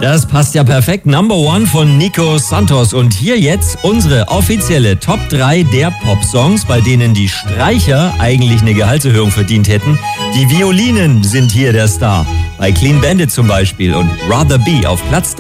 Das passt ja perfekt. Number One von Nico Santos. Und hier jetzt unsere offizielle Top 3 der Popsongs, bei denen die Streicher eigentlich eine Gehaltserhöhung verdient hätten. Die Violinen sind hier der Star. Bei Clean Bandit zum Beispiel und Rather Be auf Platz 3.